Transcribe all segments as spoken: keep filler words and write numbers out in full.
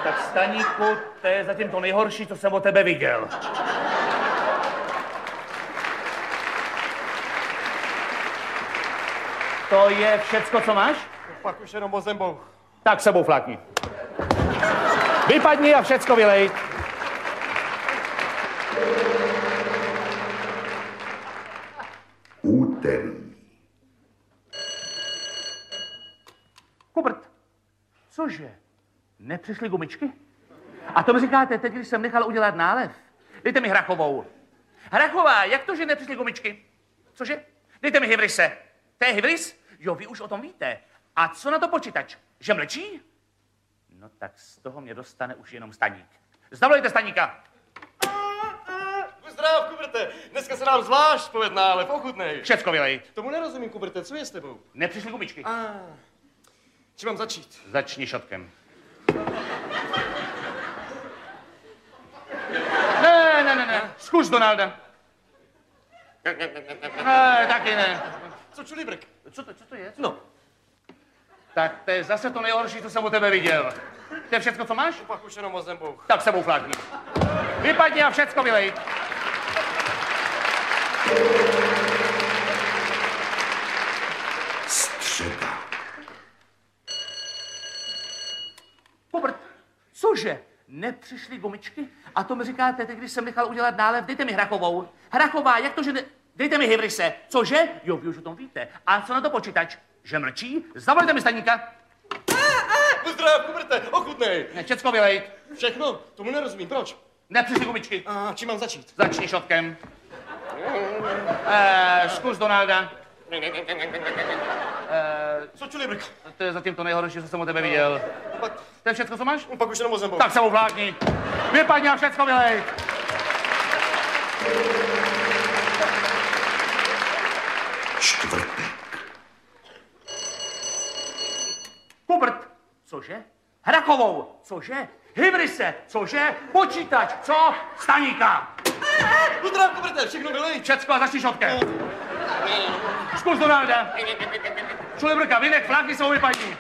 Tak Staníku, to je zatím to nejhorší, co jsem o tebe viděl. To je všecko, co máš? Pak už jenom o zembou. Tak sebou flákni. Vypadni a všecko vylej. Úterý. Hubert, cože? Nepřišly gumičky? A to mi říkáte teď, když jsem nechal udělat nálev. Dejte mi Hrachovou. Hrachová, jak to, že nepřišly gumičky? Cože? Dejte mi Hybrise. To je Hybris? Jo, vy už o tom víte. A co na to počítač? Že mlčí? No tak z toho mě dostane už jenom Staník. Zavolejte Staníka. Zdrav, Kuberte. Dneska se nám zvlášť poved nálev, ochutnej. Všecko vylej. Tomu nerozumím, Kuberte, co je s tebou? Nepřišly gumičky. A, či mám začít? Začni šotkem. Ne, ne, ne, ne. Zkus Donalda. Ne, taky ne. Co čulibrk? Co to, co to je? No. Tak to je zase to nejhorší, co jsem o tebe viděl. To je všecko, co máš? Pak už jenom o zembou. Tak sebou flákni. Vypadni a všecko vylej. Středa. Hubert, cože? Nepřišly gumičky? A to mi říkáte teď, když jsem nechal udělat nálev, dejte mi Hrachovou. Hrachová, jak to, že ne... Dejte mi Hybrise. Cože? Jo, vy už o tom víte. A co na to počítač? Že mlčí? Zavolejte mi Staníka. Zdrav, Kuberte, ochutnej. Ne, všecko vylej. Všechno? Tomu nerozumím, proč? Nepřišly gumičky. A čím mám začít? Začni šotkem. Eh, zkus Donalda. Eh, Co čulibrk? to je zatím to nejhorší, co jsem o tebe viděl. Pak, To je všecko, co máš? pak už jenom o zembou. Tak sebou vlákni. Vypadni a všecko vylej. Čtvrtek. Hubert, cože? Hrachovou, cože? Hybrise, cože? Počítač, co? Staníka. Zdrav, Kuberte, všechno vylej. Všecko a začni šotkem. Zkus Donalda. Čulibrka, vynek, fláky jsou vypadní.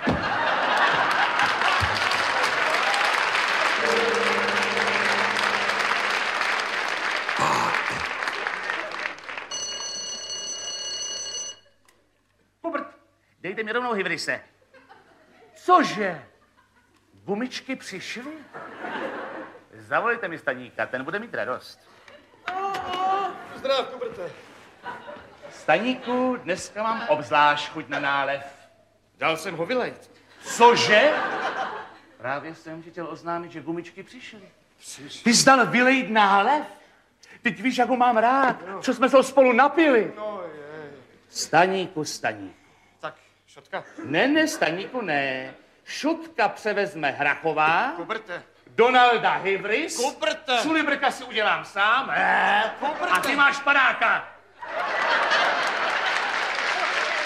Hubert, dejte mi rovnou Hybrise. Cože? Gumičky přišly? Zavolejte mi Staníka, ten bude mít radost. Zdrav, Kuberte. Staníku, dneska mám obzvlášť chuť na nálev. Dal jsem ho vylejt. Cože? Právě jsem ti chtěl oznámit, že gumičky přišly. Přišli. Ty jsi dal vylejt nálev? Teď víš, jak ho mám rád, co jsme se spolu napili. No je. Staníku, Staníku. Tak, šotka. Ne, ne, Staníku, ne. Šutka převezme Hrachová, Kuberte. Donalda Hybris, Kuberte. Čulibrka si udělám sám, eh, a ty máš padáka.